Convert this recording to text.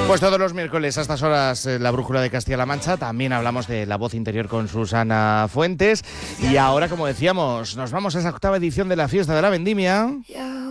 Pues todos los miércoles a estas horas la Brújula de Castilla-La Mancha, también hablamos de la voz interior con Susana Fuentes y ahora, como decíamos, nos vamos a esa octava edición de la Fiesta de la Vendimia.